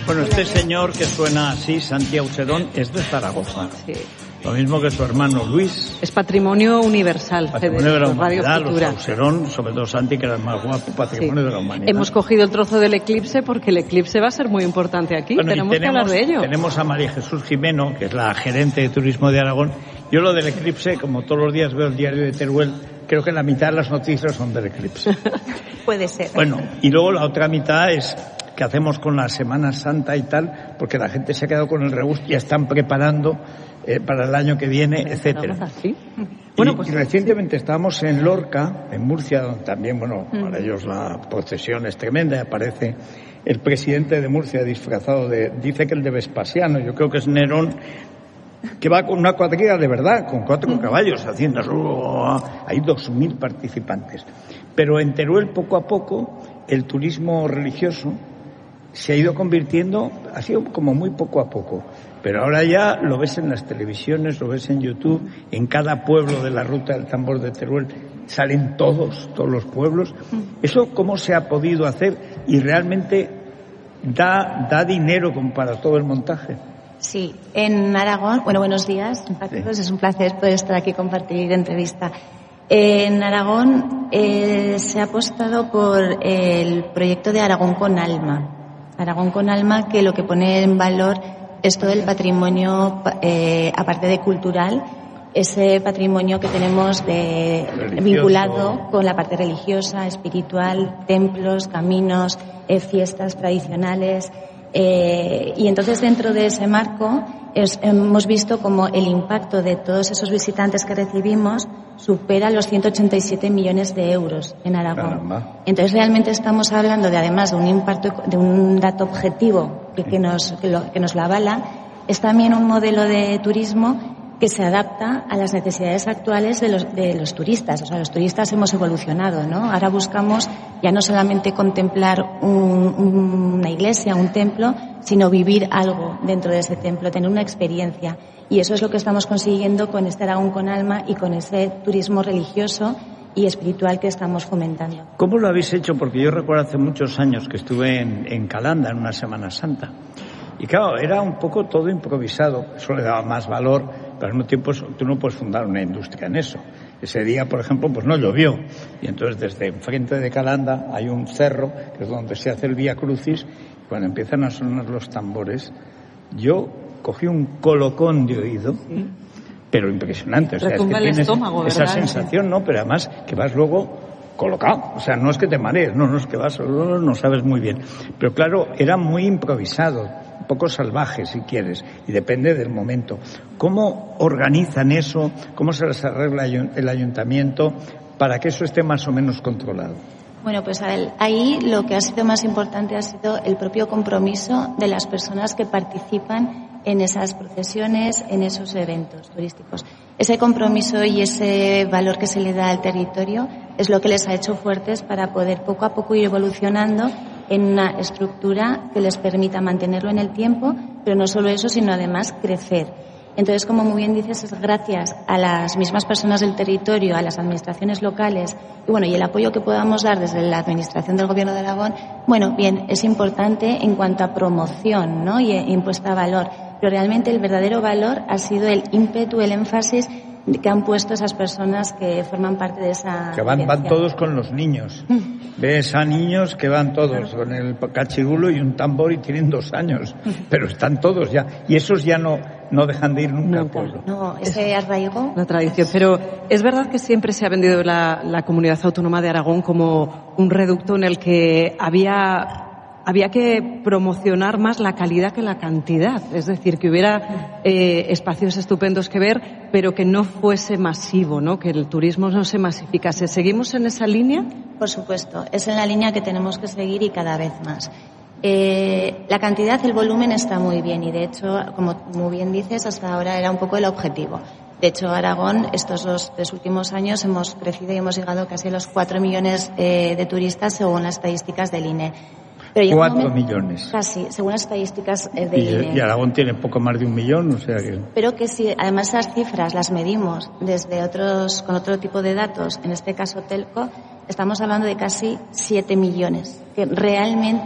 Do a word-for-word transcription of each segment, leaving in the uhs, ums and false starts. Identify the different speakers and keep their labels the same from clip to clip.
Speaker 1: Bueno, este señor que suena así, Santi Ausedón, es de Zaragoza. Sí. Lo mismo que su hermano Luis.
Speaker 2: Es patrimonio universal.
Speaker 1: Patrimonio de la humanidad, los Auserón, sobre todo Santi, que era el más guapo, patrimonio sí. de la humanidad.
Speaker 2: Hemos cogido el trozo del eclipse porque el eclipse va a ser muy importante aquí. Bueno, tenemos, tenemos que hablar de ello.
Speaker 1: Tenemos a María Jesús Jimeno, que es la gerente de turismo de Aragón. Yo lo del eclipse, como todos los días veo el diario de Teruel, creo que la mitad de las noticias son del eclipse.
Speaker 3: Puede ser.
Speaker 1: Bueno, y luego la otra mitad es que hacemos con la Semana Santa y tal, porque la gente se ha quedado con el rebus, ya están preparando eh, para el año que viene, etcétera.
Speaker 2: Así.
Speaker 1: Bueno, pues, y recientemente estábamos en Lorca, en Murcia, donde también, bueno, mm. para ellos la procesión es tremenda, y aparece el presidente de Murcia disfrazado de, dice que el de Vespasiano, yo creo que es Nerón, que va con una cuadrilla de verdad, con cuatro mm. caballos haciendo eso. Hay dos mil participantes. Pero en Teruel, poco a poco, el turismo religioso se ha ido convirtiendo, ha sido como muy poco a poco, pero ahora ya lo ves en las televisiones, lo ves en YouTube, en cada pueblo de la Ruta del Tambor de Teruel salen todos, todos los pueblos. ¿Eso cómo se ha podido hacer? Y realmente da, da dinero como para todo el montaje.
Speaker 3: Sí, en Aragón, bueno, buenos días a todos, sí. Es un placer poder estar aquí y compartir entrevista. En Aragón eh, se ha apostado por el proyecto de Aragón con Alma. Aragón con Alma, que lo que pone en valor es todo el patrimonio, eh, aparte de cultural, ese patrimonio que tenemos de, vinculado con la parte religiosa, espiritual, templos, caminos, eh, fiestas tradicionales. Eh, y entonces dentro de ese marco es, hemos visto como el impacto de todos esos visitantes que recibimos supera los ciento ochenta y siete millones de euros en Aragón. Caramba. Entonces realmente estamos hablando de, además de un impacto, de un dato objetivo que, que, nos, que, lo, que nos lo avala, es también un modelo de turismo que se adapta a las necesidades actuales de los, de los turistas. O sea, los turistas hemos evolucionado, ¿no? Ahora buscamos ya no solamente contemplar un, un, una iglesia, un templo, sino vivir algo dentro de ese templo, tener una experiencia. Y eso es lo que estamos consiguiendo con este Aragón con Alma y con ese turismo religioso y espiritual que estamos fomentando.
Speaker 1: ¿Cómo lo habéis hecho? Porque yo recuerdo hace muchos años que estuve en, en Calanda, en una Semana Santa. Y claro, era un poco todo improvisado, eso le daba más valor, pero al mismo tiempo tú no puedes fundar una industria en eso. Ese día, por ejemplo, pues no llovió, y entonces desde enfrente de Calanda hay un cerro, que es donde se hace el Vía Crucis, y cuando empiezan a sonar los tambores, yo cogí un colocón de oído, sí. Pero impresionante, o sea, es que tienes
Speaker 2: estómago,
Speaker 1: esa sensación, ¿no? Pero además que vas luego colocado, o sea, no es que te marees, no, no es que vas, no sabes muy bien. Pero claro, era muy improvisado, un poco salvaje si quieres, y depende del momento. ¿Cómo organizan eso? ¿Cómo se les arregla el ayuntamiento para que eso esté más o menos controlado?
Speaker 3: Bueno, pues ahí lo que ha sido más importante ha sido el propio compromiso de las personas que participan en esas procesiones, en esos eventos turísticos. Ese compromiso y ese valor que se le da al territorio es lo que les ha hecho fuertes para poder poco a poco ir evolucionando en una estructura que les permita mantenerlo en el tiempo, pero no solo eso, sino además crecer. Entonces, como muy bien dices, es gracias a las mismas personas del territorio, a las administraciones locales y bueno, y el apoyo que podamos dar desde la administración del Gobierno de Aragón, bueno, bien, es importante en cuanto a promoción, ¿no? Y impuesta a valor. Pero realmente el verdadero valor ha sido el ímpetu, el énfasis que han puesto esas personas que forman parte de esa...
Speaker 1: Que van, van todos con los niños. Ves a niños que van todos con el cachirulo y un tambor y tienen dos años. Pero están todos ya. Y esos ya no, no dejan de ir nunca al pueblo.
Speaker 3: No, ese arraigo...
Speaker 2: La tradición. Pero es verdad que siempre se ha vendido la, la Comunidad Autónoma de Aragón como un reducto en el que había... Había que promocionar más la calidad que la cantidad, es decir, que hubiera eh, espacios estupendos que ver, pero que no fuese masivo, ¿no? Que el turismo no se masificase. ¿Seguimos en esa línea?
Speaker 3: Por supuesto, es en la línea que tenemos que seguir y cada vez más. Eh, la cantidad, el volumen está muy bien y de hecho, como muy bien dices, hasta ahora era un poco el objetivo. De hecho, Aragón, estos dos tres últimos años hemos crecido y hemos llegado casi a los cuatro millones eh, de turistas según las estadísticas del I N E.
Speaker 1: Pero Cuatro millones.
Speaker 3: Casi, según las estadísticas de
Speaker 1: y,
Speaker 3: I N E.
Speaker 1: Y Aragón tiene poco más de un millón, o sea que...
Speaker 3: Pero que si además esas cifras las medimos desde otros, con otro tipo de datos, en este caso Telco, estamos hablando de casi siete millones, que realmente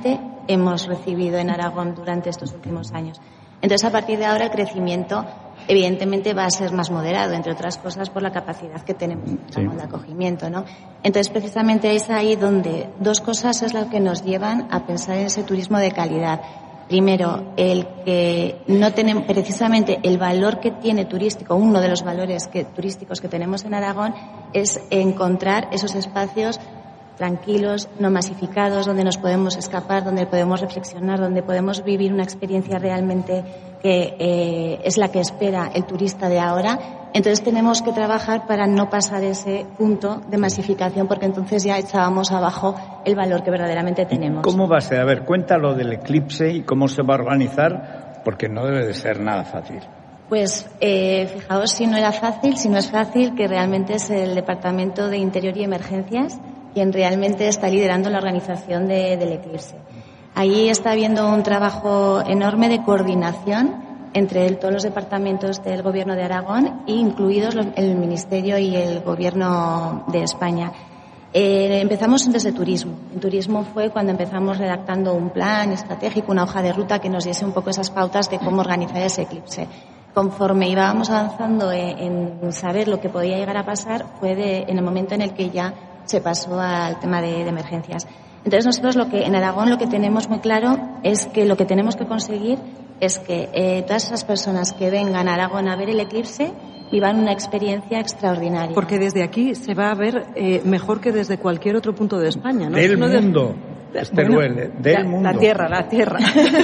Speaker 3: hemos recibido en Aragón durante estos últimos años. Entonces, a partir de ahora, el crecimiento evidentemente va a ser más moderado, entre otras cosas por la capacidad que tenemos sí. de acogimiento, ¿no? Entonces, precisamente es ahí donde dos cosas es lo que nos llevan a pensar en ese turismo de calidad. Primero, el que no tenemos, precisamente el valor que tiene turístico, uno de los valores que, turísticos que tenemos en Aragón es encontrar esos espacios tranquilos, no masificados, donde nos podemos escapar, donde podemos reflexionar, donde podemos vivir una experiencia realmente que eh, es la que espera el turista de ahora. Entonces tenemos que trabajar para no pasar ese punto de masificación, porque entonces ya echábamos abajo el valor que verdaderamente tenemos.
Speaker 1: ¿Cómo va a ser? A ver, cuéntalo del eclipse y cómo se va a organizar, porque no debe de ser nada fácil.
Speaker 3: Pues eh, fijaos si no era fácil, si no es fácil, que realmente es el Departamento de Interior y Emergencias quien realmente está liderando la organización de, del eclipse. Ahí está habiendo un trabajo enorme de coordinación entre el, todos los departamentos del Gobierno de Aragón, incluidos los, el Ministerio y el Gobierno de España. Eh, empezamos desde turismo. En turismo fue cuando empezamos redactando un plan estratégico, una hoja de ruta que nos diese un poco esas pautas de cómo organizar ese eclipse. Conforme íbamos avanzando en, en saber lo que podía llegar a pasar, fue de, en el momento en el que ya se pasó al tema de, de emergencias. Entonces nosotros lo que en Aragón lo que tenemos muy claro es que lo que tenemos que conseguir es que eh, todas esas personas que vengan a Aragón a ver el eclipse vivan una experiencia extraordinaria.
Speaker 2: Porque desde aquí se va a ver eh, mejor que desde cualquier otro punto de España, ¿no?
Speaker 1: Del
Speaker 2: no
Speaker 1: mundo.
Speaker 2: De...
Speaker 1: Este
Speaker 2: bueno,
Speaker 1: duele, del
Speaker 2: la,
Speaker 1: mundo.
Speaker 2: La tierra, la tierra.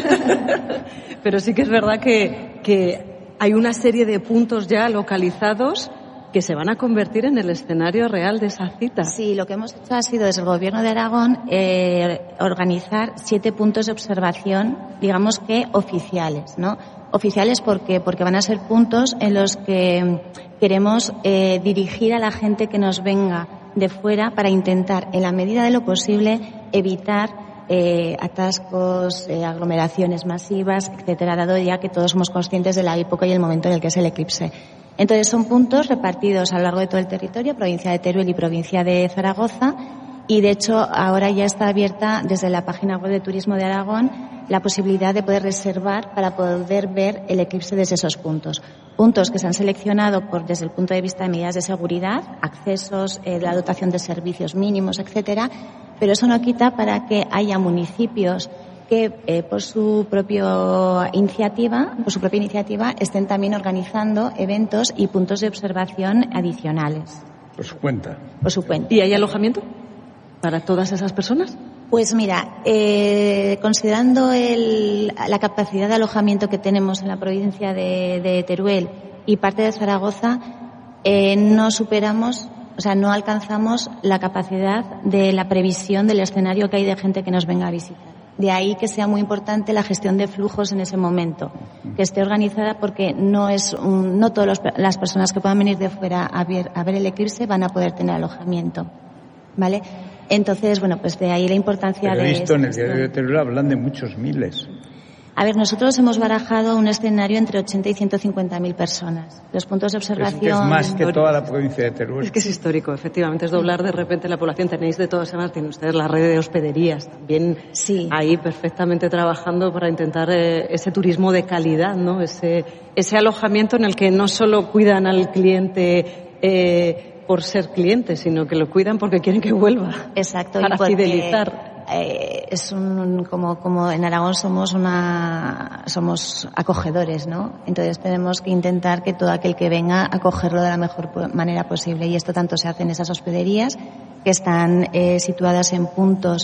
Speaker 2: Pero sí que es verdad que, que hay una serie de puntos ya localizados que se van a convertir en el escenario real de esa cita.
Speaker 3: Sí, lo que hemos hecho ha sido desde el Gobierno de Aragón eh, organizar siete puntos de observación, digamos que oficiales, ¿no? Oficiales porque porque van a ser puntos en los que queremos eh, dirigir a la gente que nos venga de fuera para intentar, en la medida de lo posible, evitar eh, atascos, eh, aglomeraciones masivas, etcétera, dado ya que todos somos conscientes de la época y el momento en el que es el eclipse. Entonces son puntos repartidos a lo largo de todo el territorio, provincia de Teruel y provincia de Zaragoza, y de hecho ahora ya está abierta desde la página web de Turismo de Aragón la posibilidad de poder reservar para poder ver el eclipse desde esos puntos. Puntos que se han seleccionado por, desde el punto de vista de medidas de seguridad, accesos, eh, la dotación de servicios mínimos, etcétera, pero eso no quita para que haya municipios que eh, por su propia iniciativa, por su propia iniciativa, estén también organizando eventos y puntos de observación adicionales.
Speaker 1: Por su cuenta.
Speaker 3: Por su cuenta.
Speaker 2: ¿Y hay alojamiento para todas esas personas?
Speaker 3: Pues mira, eh, considerando el, la capacidad de alojamiento que tenemos en la provincia de, de Teruel y parte de Zaragoza, eh, no superamos, o sea, no alcanzamos la capacidad de la previsión del escenario que hay de gente que nos venga a visitar. De ahí que sea muy importante la gestión de flujos en ese momento, que esté organizada porque no es un, no todas las personas que puedan venir de fuera a ver, a ver el eclipse van a poder tener alojamiento, ¿vale? Entonces, bueno, pues de ahí la importancia
Speaker 1: Pero
Speaker 3: de...
Speaker 1: he visto en el diario de Teruel hablan de muchos miles.
Speaker 3: A ver, nosotros hemos barajado un escenario entre ochenta y ciento cincuenta mil personas. Los puntos de observación...
Speaker 1: Es, que es más que toda la provincia de Teruel.
Speaker 2: Es que es histórico, efectivamente. Es doblar de repente la población. Tenéis de todas maneras, tienen ustedes la red de hospederías también.
Speaker 3: Sí.
Speaker 2: Ahí perfectamente trabajando para intentar eh, ese turismo de calidad, ¿no? Ese, ese alojamiento en el que no solo cuidan al cliente... Eh, por ser cliente, sino que lo cuidan porque quieren que vuelva.
Speaker 3: Exacto.
Speaker 2: Para
Speaker 3: y porque,
Speaker 2: fidelizar.
Speaker 3: Eh, es un, como, como en Aragón somos una, somos acogedores, ¿no? Entonces tenemos que intentar que todo aquel que venga acogerlo de la mejor manera posible. Y esto tanto se hace en esas hospederías que están eh, situadas en puntos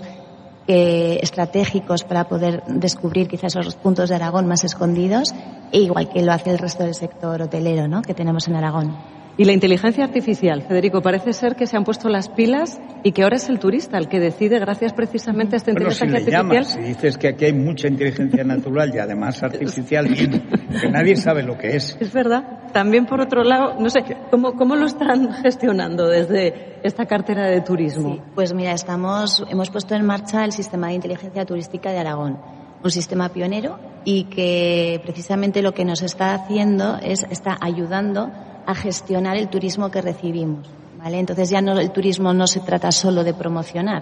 Speaker 3: eh, estratégicos para poder descubrir quizás esos puntos de Aragón más escondidos, e igual que lo hace el resto del sector hotelero, ¿no? Que tenemos en Aragón.
Speaker 2: Y la inteligencia artificial, Federico, parece ser que se han puesto las pilas y que ahora es el turista el que decide, gracias precisamente a esta
Speaker 1: bueno,
Speaker 2: inteligencia
Speaker 1: si le
Speaker 2: artificial.
Speaker 1: Llamas, si dices que aquí hay mucha inteligencia natural y además artificial, que nadie sabe lo que es.
Speaker 2: Es verdad. También, por otro lado, no sé, ¿cómo, cómo lo están gestionando desde esta cartera de turismo?
Speaker 3: Sí, pues mira, estamos, hemos puesto en marcha el sistema de inteligencia turística de Aragón. Un sistema pionero y que precisamente lo que nos está haciendo es, está ayudando a gestionar el turismo que recibimos, ¿vale? Entonces ya no, el turismo no se trata solo de promocionar,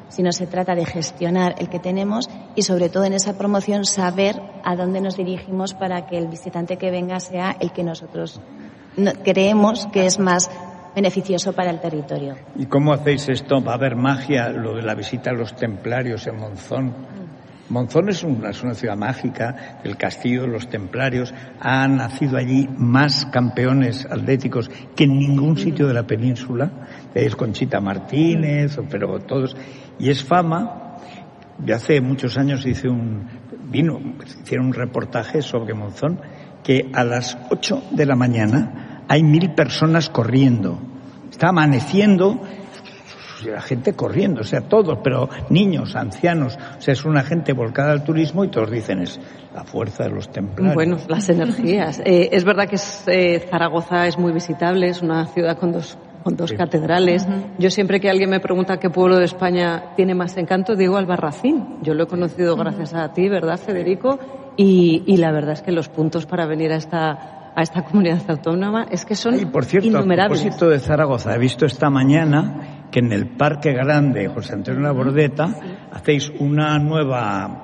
Speaker 3: sino se trata de gestionar el que tenemos y sobre todo en esa promoción saber a dónde nos dirigimos para que el visitante que venga sea el que nosotros creemos que es más beneficioso para el territorio.
Speaker 1: ¿Y cómo hacéis esto? ¿Va a haber magia, lo de la visita a los templarios en Monzón? Monzón es una, es una ciudad mágica, el castillo de los templarios. Han nacido allí más campeones atléticos que en ningún sitio de la península. Es Conchita Martínez, pero todos. Y es fama. De hace muchos años hice un, vino, hicieron un reportaje sobre Monzón, que a las ocho de la mañana hay mil personas corriendo. Está amaneciendo, la gente corriendo, o sea, todos, pero niños, ancianos, o sea, es una gente volcada al turismo y todos dicen es la fuerza de los templarios.
Speaker 2: Bueno, las energías. Eh, es verdad que es, eh, Zaragoza es muy visitable, es una ciudad con dos con dos sí. catedrales. Uh-huh. Yo siempre que alguien me pregunta qué pueblo de España tiene más encanto, digo Albarracín. Yo lo he conocido gracias a ti, ¿verdad, Federico? Y, y la verdad es que los puntos para venir a esta a esta comunidad autónoma es que son
Speaker 1: y por cierto,
Speaker 2: innumerables.
Speaker 1: A propósito de Zaragoza, he visto esta mañana que en el Parque Grande José Antonio Labordeta sí. hacéis una nueva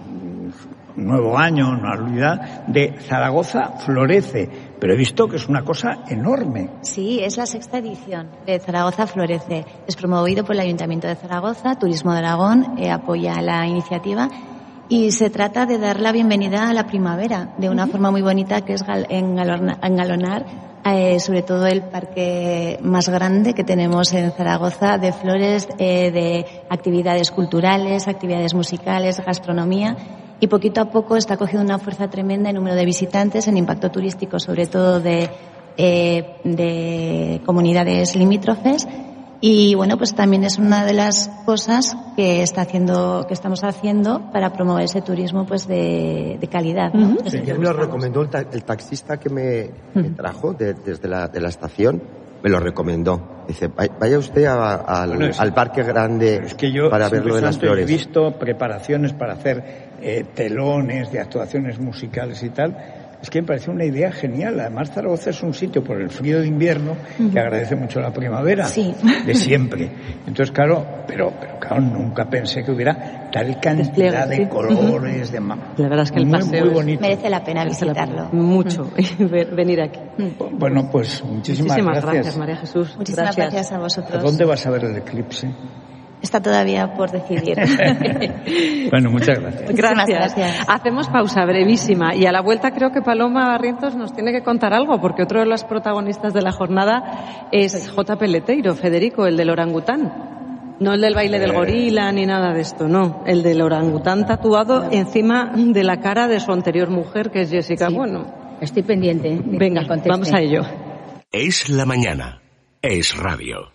Speaker 1: un nuevo año, una Navidad de Zaragoza Florece, pero he visto que es una cosa enorme.
Speaker 3: Sí, es la sexta edición de Zaragoza Florece. Es promovido por el Ayuntamiento de Zaragoza, Turismo de Aragón eh, apoya la iniciativa y se trata de dar la bienvenida a la primavera de una uh-huh. forma muy bonita, que es gal- engalonar, engalonar eh, sobre todo el parque más grande que tenemos en Zaragoza, de flores, eh, de actividades culturales, actividades musicales, gastronomía. Y poquito a poco está cogiendo una fuerza tremenda en número de visitantes, en impacto turístico, sobre todo de, eh, de comunidades limítrofes. Y bueno, pues también es una de las cosas que está haciendo, que estamos haciendo para promover ese turismo, pues de, de calidad, ¿no?
Speaker 4: Uh-huh. Sí, ya me lo recomendó el, ta- el taxista que me, uh-huh. me trajo de, desde la, de la estación. Me lo recomendó. Dice, vaya usted a, a, al, bueno, es, al Parque Grande
Speaker 1: es que yo,
Speaker 4: para ver lo de las flores.
Speaker 1: He visto preparaciones para hacer eh, telones de actuaciones musicales y tal. Es que me parece una idea genial. Además, Zaragoza es un sitio por el frío de invierno uh-huh. que agradece mucho la primavera,
Speaker 3: sí.
Speaker 1: de siempre. Entonces, claro, pero, pero claro, nunca pensé que hubiera tal cantidad de colores, uh-huh. de ma-
Speaker 2: la verdad es que el
Speaker 1: muy,
Speaker 2: paseo
Speaker 1: muy bonito.
Speaker 3: Merece la pena visitarlo.
Speaker 2: La pena. Mucho uh-huh. venir aquí.
Speaker 1: Bueno, pues muchísimas,
Speaker 2: muchísimas
Speaker 1: gracias.
Speaker 2: gracias, María Jesús.
Speaker 3: Muchísimas gracias, gracias a vosotros.
Speaker 1: ¿A dónde vas a ver el eclipse?
Speaker 3: Está todavía por decidir.
Speaker 1: Bueno, muchas gracias.
Speaker 2: Gracias.
Speaker 3: gracias.
Speaker 2: Hacemos pausa brevísima y a la vuelta creo que Paloma Barrientos nos tiene que contar algo, porque otro de los protagonistas de la jornada es J. Peleteiro, Federico, el del orangután. No el del baile del gorila ni nada de esto, no. El del orangután tatuado encima de la cara de su anterior mujer, que es Jessica.
Speaker 5: Sí.
Speaker 2: Bueno,
Speaker 5: estoy pendiente.
Speaker 2: Venga, vamos a ello.
Speaker 6: Es la mañana. Es radio.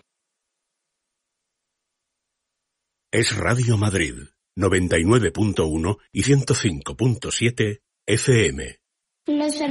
Speaker 6: Es Radio Madrid, noventa y nueve punto uno y ciento cinco punto siete F M.